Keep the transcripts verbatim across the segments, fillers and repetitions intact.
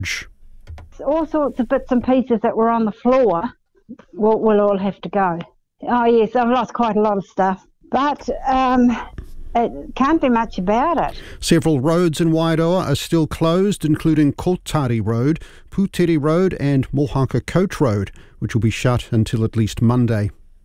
All sorts of bits and pieces that were on the floor will, will all have to go. Oh yes, I've lost quite a lot of stuff, but um, it can't do much about it. Several roads in Wairoa are still closed, including Kotari Road, Puteri Road and Mohaka Coach Road, which will be shut until at least Monday.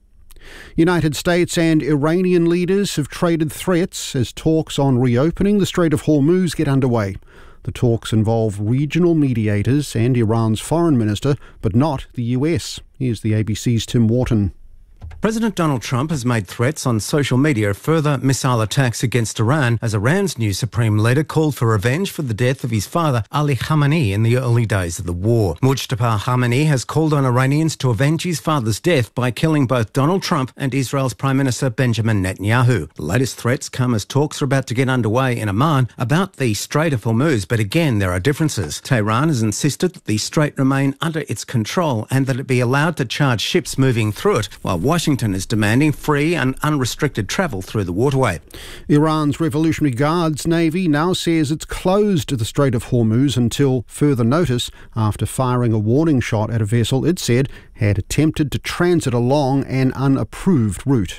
United States and Iranian leaders have traded threats as talks on reopening the Strait of Hormuz get underway. The talks involve regional mediators and Iran's foreign minister, but not the U S. Here's the A B C's Tim Wharton. President Donald Trump has made threats on social media of further missile attacks against Iran as Iran's new supreme leader called for revenge for the death of his father, Ali Khamenei, in the early days of the war. Mujtaba Khamenei has called on Iranians to avenge his father's death by killing both Donald Trump and Israel's Prime Minister Benjamin Netanyahu. The latest threats come as talks are about to get underway in Oman about the Strait of Hormuz, but again there are differences. Tehran has insisted that the strait remain under its control and that it be allowed to charge ships moving through it, while Washington is demanding free and unrestricted travel through the waterway. Iran's Revolutionary Guards Navy now says it's closed the Strait of Hormuz until further notice after firing a warning shot at a vessel it said had attempted to transit along an unapproved route.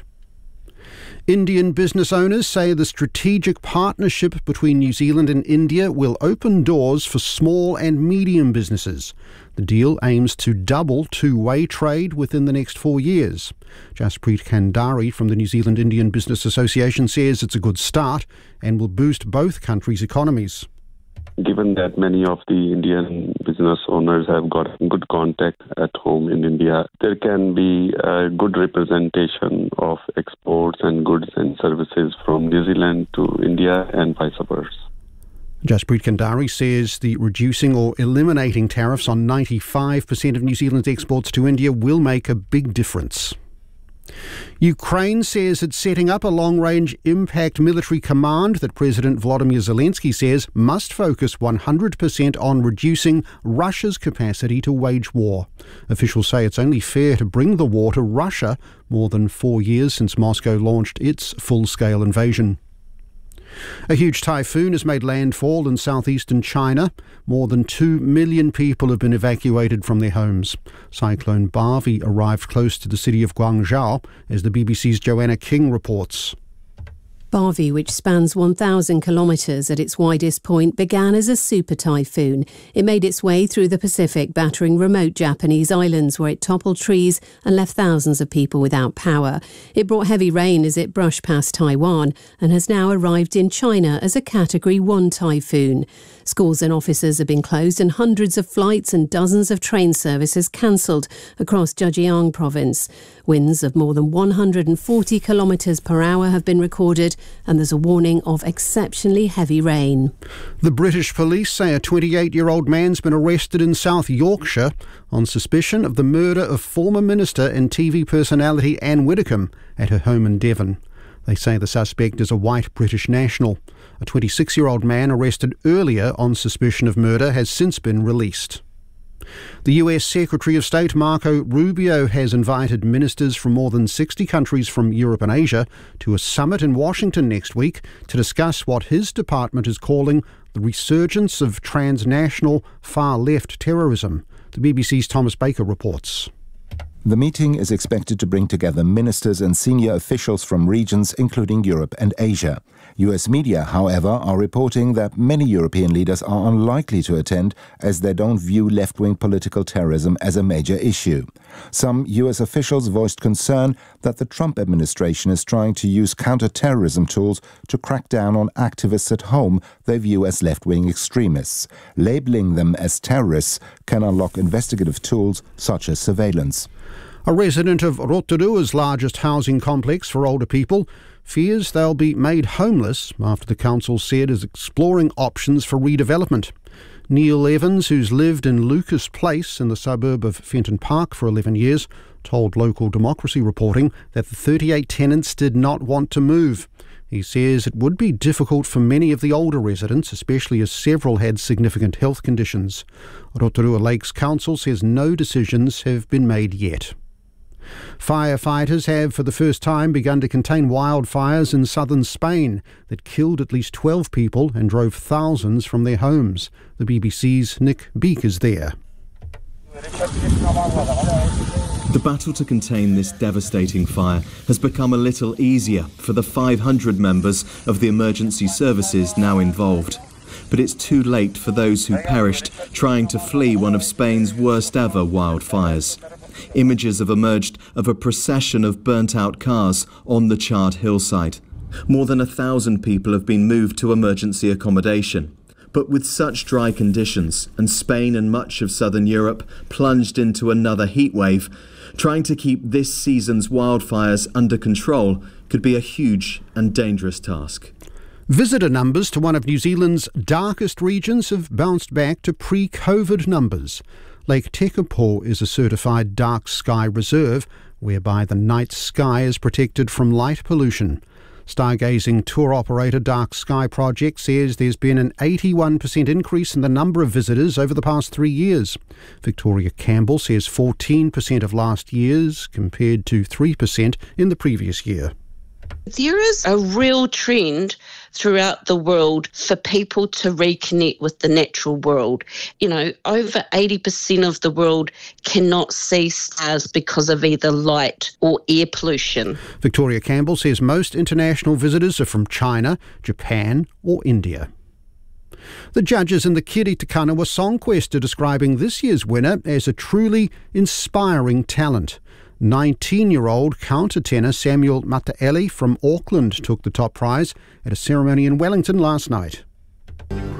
Indian business owners say the strategic partnership between New Zealand and India will open doors for small and medium businesses. The deal aims to double two-way trade within the next four years. Jaspreet Kandari from the New Zealand Indian Business Association says it's a good start and will boost both countries' economies. Given that many of the Indian business owners have got good contact at home in India, there can be a good representation of exports and goods and services from New Zealand to India and vice versa. Jaspreet Kandari says the reducing or eliminating tariffs on ninety-five percent of New Zealand's exports to India will make a big difference. Ukraine says it's setting up a long-range impact military command that President Volodymyr Zelensky says must focus one hundred percent on reducing Russia's capacity to wage war. Officials say it's only fair to bring the war to Russia more than four years since Moscow launched its full-scale invasion. A huge typhoon has made landfall in southeastern China. More than two million people have been evacuated from their homes. Cyclone Barbie arrived close to the city of Guangzhou, as the B B C's Joanna King reports. Barbie, which spans one thousand kilometres at its widest point, began as a super typhoon. It made its way through the Pacific, battering remote Japanese islands where it toppled trees and left thousands of people without power. It brought heavy rain as it brushed past Taiwan and has now arrived in China as a Category one typhoon. Schools and offices have been closed and hundreds of flights and dozens of train services cancelled across Zhejiang province. Winds of more than one hundred forty kilometres per hour have been recorded, and there's a warning of exceptionally heavy rain. The British police say a twenty-eight-year-old man's been arrested in South Yorkshire on suspicion of the murder of former Minister and T V personality Anne Widdecombe at her home in Devon. They say the suspect is a white British national. A twenty-six-year-old man arrested earlier on suspicion of murder has since been released. The U S Secretary of State Marco Rubio has invited ministers from more than sixty countries from Europe and Asia to a summit in Washington next week to discuss what his department is calling the resurgence of transnational far-left terrorism. The B B C's Thomas Baker reports. The meeting is expected to bring together ministers and senior officials from regions including Europe and Asia. U S media, however, are reporting that many European leaders are unlikely to attend as they don't view left-wing political terrorism as a major issue. Some U S officials voiced concern that the Trump administration is trying to use counter-terrorism tools to crack down on activists at home they view as left-wing extremists. Labeling them as terrorists can unlock investigative tools such as surveillance. A resident of Rotorua's largest housing complex for older people fears they'll be made homeless after the council said is exploring options for redevelopment. Neil Evans, who's lived in Lucas Place in the suburb of Fenton Park for eleven years, told Local Democracy Reporting that the thirty-eight tenants did not want to move. He says it would be difficult for many of the older residents, especially as several had significant health conditions. Rotorua Lakes Council says no decisions have been made yet. Firefighters have for the first time begun to contain wildfires in southern Spain that killed at least twelve people and drove thousands from their homes. The B B C's Nick Beak is there. The battle to contain this devastating fire has become a little easier for the five hundred members of the emergency services now involved. But it's too late for those who perished trying to flee one of Spain's worst ever wildfires. Images have emerged of a procession of burnt-out cars on the charred hillside. More than a thousand people have been moved to emergency accommodation. But with such dry conditions and Spain and much of southern Europe plunged into another heatwave, trying to keep this season's wildfires under control could be a huge and dangerous task. Visitor numbers to one of New Zealand's darkest regions have bounced back to pre-COVID numbers. Lake Tekapo is a certified dark sky reserve, whereby the night sky is protected from light pollution. Stargazing tour operator Dark Sky Project says there's been an eighty-one percent increase in the number of visitors over the past three years. Victoria Campbell says fourteen percent of last year's compared to three percent in the previous year. There is a real trend throughout the world for people to reconnect with the natural world. You know, over eighty percent of the world cannot see stars because of either light or air pollution. Victoria Campbell says most international visitors are from China, Japan or India. The judges in the Kiri Te Kanawa Song Quest are describing this year's winner as a truly inspiring talent. nineteen-year-old countertenor Samuel Mataele from Auckland took the top prize at a ceremony in Wellington last night.